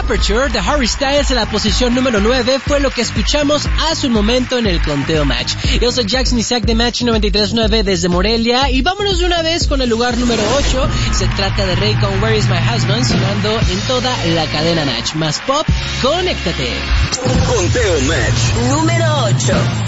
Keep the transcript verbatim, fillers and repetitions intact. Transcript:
Temperature de Harry Styles en la posición número nueve fue lo que escuchamos hace un momento en el conteo Match. Yo soy Jackson Isaac de Match noventa y tres punto nueve desde Morelia y vámonos de una vez con el lugar número ocho. Se trata de Rey con Where Is My Husband, sonando en toda la cadena Match. Más pop, conéctate. Conteo Match número ocho.